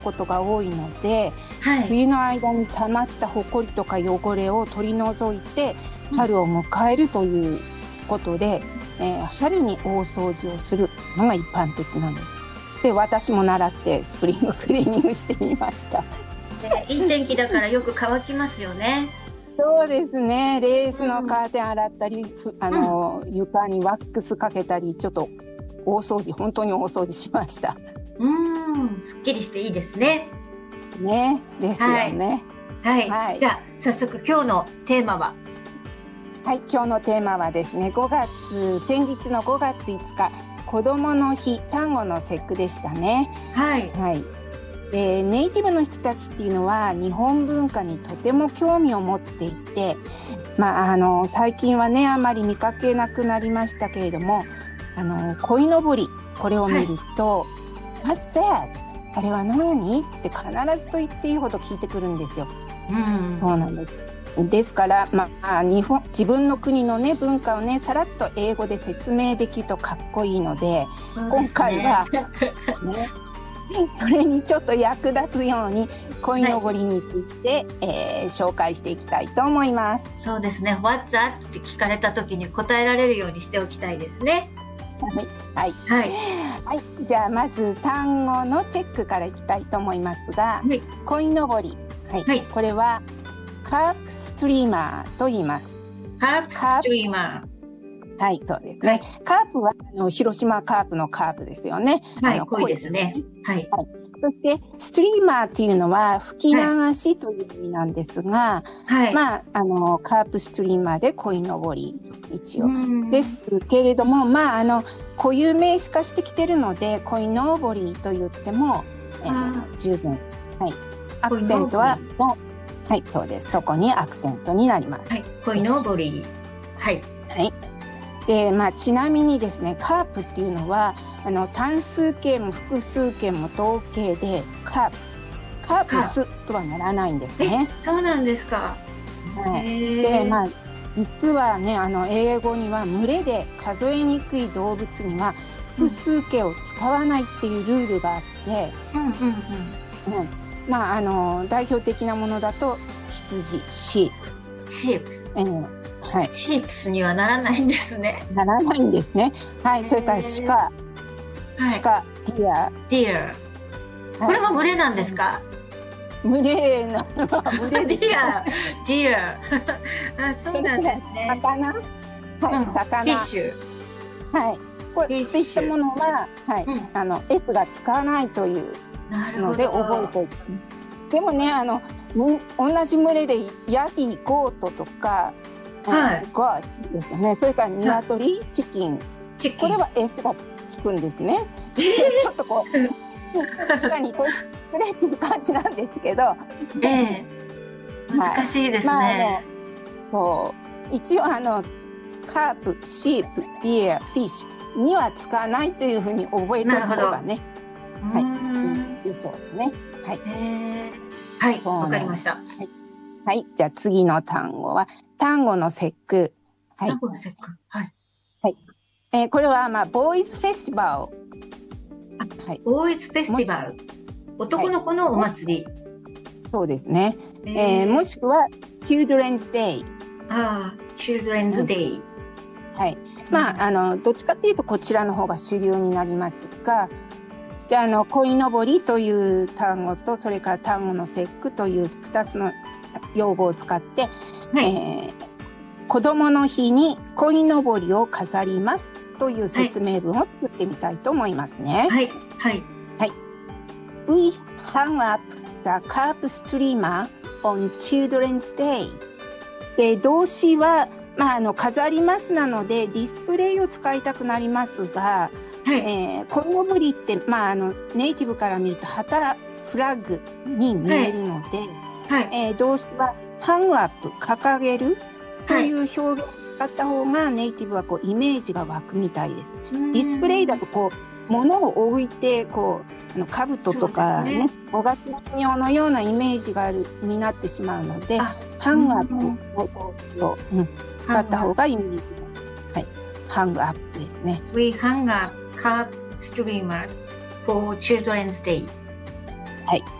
ことが多いので、 はい。 冬の間に溜まったホコリとか汚れを取り除いて春を迎えるということで、春に大掃除をするのが一般的なんです。で、私も習ってスプリングクリーニングしてみました。 いい天気だからよく乾きますよね。 そうですね。レースのうん。 カーテン洗ったり、 うん。 床にワックスかけたり、ちょっと大掃除、本当に大掃除しました。 すっきりしていいですね。 ね。ですはい。 よね。 はい。 はい。 じゃあ、早速今日のテーマは？ はい。今日のテーマはですね、先日の5月5日、子供の日、端午の節句でしたね。 はい。 はい。ネイティブの人たちっていうのは日本文化にとても興味を持っていて、最近はね、あまり見かけなくなりましたけれども、鯉のぼり、これを見はい。 ると、What's that? あれは何って必ずと言っていいほど聞いてくるんですよ。 うん。 そうなんです。ですから、自分の国のね、文化をね、さらっと英語で説明できるとかっこいいので、 そうで今すね。 回はね、それにちょっと役立つように鯉はい。 のぼりについて、紹介していきたいと思います。 そうですね。What's that? って聞かれた時に答えられるようにしておきたいですね。 はい、 はい。 はい、じゃあまず単語のチェックからいきたいと思いますが、 はい。 鯉のぼり、はい、 はい。 これはカープストリーマーと言います。 カープスカートリーマプ、はい、そうですー。はね。 い。 カープは広島カープのカープですよね。 はい。濃いですね。 鯉ですね。 はい。 はい。そしてストリーマーというのは吹きはい。 流しという意味なんですが、 はい。 カープストリーマーで鯉のぼり一う応でん。 すけれども、固有名詞化してきてるので鯉のぼりと言っても、 あ十分、はい、 あ、 アク鯉セントはのぼり。 はい、そうです。そこにアクセントになります。 はい。鯉のぼり。はい。 はい。で、ちなみにですね、カープっていうのは単数形も複数形も統計でカープか。 スとはならないんですね。 そうなんですか。 はい。で、 へえ。 実はね、英語には群れで数えにくい動物には複うん。 数形を使わないっていうルールがあって、 うんうんうん。 代表的なものだと羊、シーシープス。 プ、はい、 シープスにはならないんですね。 ならないんですね。はい。それからへえ。 鹿、 はい。 ディア、 deer。こはい。 れも群れなんですか？ 群れなのは群れですね。 deer。deer。あ、そうなんですね。 魚、はい、 うん。フィッ魚、 シュ。 はい。これフィッといったシュ。 ものは、はい、 うん。 S が使わないというなるほど。 ので覚えておいて。でもね、同じ群れでヤギ、ゴートとか、 はい。 ゴーですよね。それからはい。 鶏、チキン。 チキン。 これは S がつくんですね。 えちょっとこう、確かにこれっていう感じなんですけど、はえええ。難い。 しいですね。 一応カープ、シープ、ディア、フィッシュには使わないというふうに覚えておなるほど。 く方がね、 うーはい、 ん。 いいそうですね。はい。 へえ。はい、 そうなんです。 わかりました。 はい。はい。じゃあ次の単語は、単語の節句。はい。 タコの節句。はい。 はい。これは、ボーイズフェスティバあ、 ル。はい。 ボーイズフェスもし、 ティバル。 はい。 男の子のお祭り。 そうですね。もえー、 しくは、Children's Day。 Children's うん。 Day。 はい。 うん。 どっちかっていうと、こちらの方が主流になりますが、じゃあ、鯉のぼりという単語と、それから単語の節句という2つの用語を使って、 はい。 子供の日に鯉のぼりを飾りますというはい。 説明文を作ってみたいと思いますね。 はい。はい。 はい。We hang up the carp streamer on Children's Day。で、動詞は、飾りますなので、ディスプレイを使いたくなりますが、 はい。 鯉のぼりって、ネイティブから見ると旗、フラッグに見えるので、 はい。 動詞はハングアップ、掲げるとはい。 いう表現を使った方がネイティブはこうイメージが湧くみたいです。 うーん。 ディスプレイだとこう物を置いてこう兜とそうですかね、 ね。 五月人形のようなイメージがあるになってしまうので、 あ、 ハングアップの動詞を、使った方がイメージが、はい、ハングアップですね。 We hang up carp streamers for Children's Day。 はい。